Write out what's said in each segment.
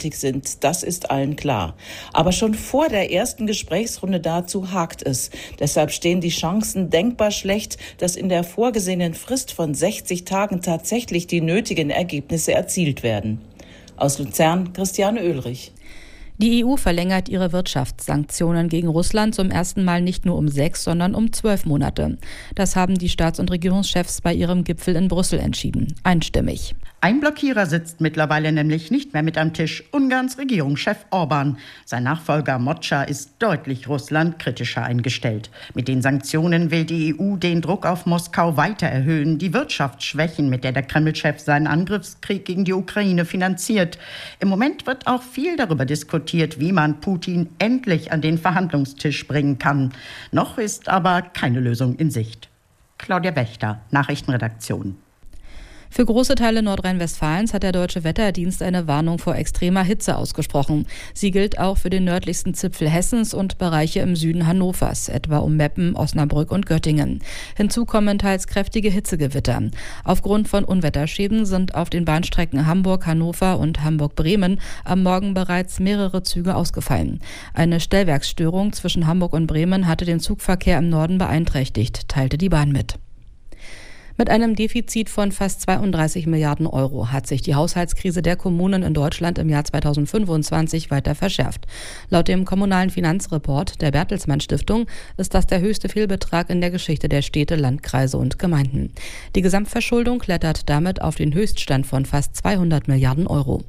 nötig sind. Das ist allen klar. Aber schon vor der ersten Gesprächsrunde dazu hakt es. Deshalb stehen die Chancen denkbar schlecht, dass in der vorgesehenen Frist von 60 Tagen tatsächlich die nötigen Ergebnisse erzielt werden. Aus Luzern, Christiane Oehlrich. Die EU verlängert ihre Wirtschaftssanktionen gegen Russland zum ersten Mal nicht nur um 6, sondern um 12 Monate. Das haben die Staats- und Regierungschefs bei ihrem Gipfel in Brüssel entschieden. Einstimmig. Ein Blockierer sitzt mittlerweile nämlich nicht mehr mit am Tisch, Ungarns Regierungschef Orbán. Sein Nachfolger Mocsa ist deutlich Russland kritischer eingestellt. Mit den Sanktionen will die EU den Druck auf Moskau weiter erhöhen, die Wirtschaft schwächen, mit der Kreml-Chef seinen Angriffskrieg gegen die Ukraine finanziert. Im Moment wird auch viel darüber diskutiert, wie man Putin endlich an den Verhandlungstisch bringen kann. Noch ist aber keine Lösung in Sicht. Claudia Wächter, Nachrichtenredaktion. Für große Teile Nordrhein-Westfalens hat der Deutsche Wetterdienst eine Warnung vor extremer Hitze ausgesprochen. Sie gilt auch für den nördlichsten Zipfel Hessens und Bereiche im Süden Hannovers, etwa um Meppen, Osnabrück und Göttingen. Hinzu kommen teils kräftige Hitzegewitter. Aufgrund von Unwetterschäden sind auf den Bahnstrecken Hamburg-Hannover und Hamburg-Bremen am Morgen bereits mehrere Züge ausgefallen. Eine Stellwerksstörung zwischen Hamburg und Bremen hatte den Zugverkehr im Norden beeinträchtigt, teilte die Bahn mit. Mit einem Defizit von fast 32 Milliarden Euro hat sich die Haushaltskrise der Kommunen in Deutschland im Jahr 2025 weiter verschärft. Laut dem Kommunalen Finanzreport der Bertelsmann Stiftung ist das der höchste Fehlbetrag in der Geschichte der Städte, Landkreise und Gemeinden. Die Gesamtverschuldung klettert damit auf den Höchststand von fast 200 Milliarden Euro.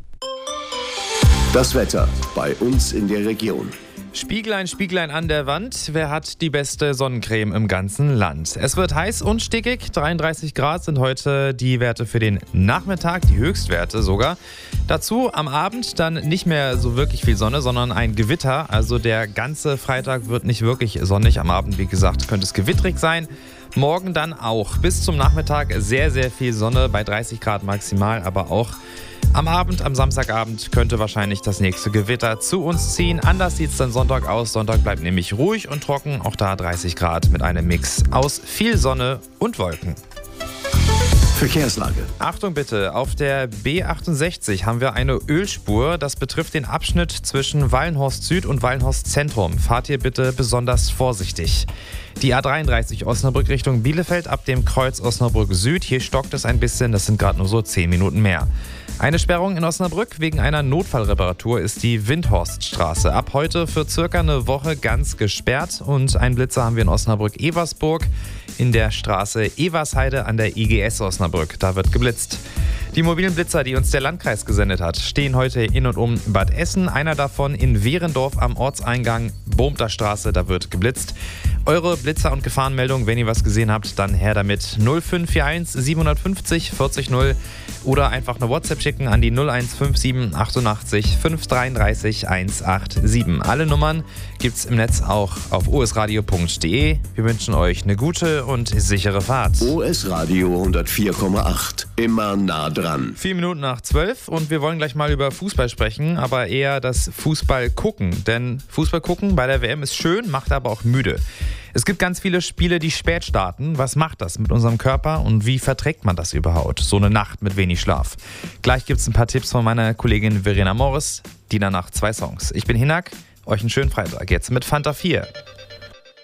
Das Wetter bei uns in der Region. Spieglein, Spieglein an der Wand, wer hat die beste Sonnencreme im ganzen Land? Es wird heiß und stickig, 33 Grad sind heute die Werte für den Nachmittag, die Höchstwerte sogar. Dazu am Abend dann nicht mehr so wirklich viel Sonne, sondern ein Gewitter. Also der ganze Freitag wird nicht wirklich sonnig. Am Abend, wie gesagt, könnte es gewittrig sein. Morgen dann auch. Bis zum Nachmittag sehr, sehr viel Sonne bei 30 Grad maximal, aber auch am Abend, am Samstagabend könnte wahrscheinlich das nächste Gewitter zu uns ziehen. Anders sieht es dann Sonntag aus. Sonntag bleibt nämlich ruhig und trocken. Auch da 30 Grad mit einem Mix aus viel Sonne und Wolken. Verkehrslage. Achtung bitte, auf der B68 haben wir eine Ölspur. Das betrifft den Abschnitt zwischen Wallenhorst Süd und Wallenhorst Zentrum. Fahrt hier bitte besonders vorsichtig. Die A33 Osnabrück Richtung Bielefeld ab dem Kreuz Osnabrück Süd. Hier stockt es ein bisschen, das sind gerade nur so 10 Minuten mehr. Eine Sperrung in Osnabrück wegen einer Notfallreparatur ist die Windhorststraße. Ab heute für circa eine Woche ganz gesperrt. Und einen Blitzer haben wir in Osnabrück-Eversburg in der Straße Eversheide an der IGS Osnabrück. Da wird geblitzt. Die mobilen Blitzer, die uns der Landkreis gesendet hat, stehen heute in und um Bad Essen. Einer davon in Wehrendorf am Ortseingang Bohmter Straße, da wird geblitzt. Eure Blitzer- und Gefahrenmeldung, wenn ihr was gesehen habt, dann her damit 0541 750 40 0 oder einfach eine WhatsApp schicken an die 0157 88 533 187. Alle Nummern gibt's im Netz auch auf osradio.de. Wir wünschen euch eine gute und sichere Fahrt. OS Radio 104,8. Immer nah dran. 4 Minuten nach 12 und wir wollen gleich mal über Fußball sprechen, aber eher das Fußball gucken. Denn Fußball gucken bei der WM ist schön, macht aber auch müde. Es gibt ganz viele Spiele, die spät starten. Was macht das mit unserem Körper und wie verträgt man das überhaupt? So eine Nacht mit wenig Schlaf. Gleich gibt es ein paar Tipps von meiner Kollegin Verena Morris, die danach 2 Songs. Ich bin Hinak, euch einen schönen Freitag. Jetzt mit Fanta 4.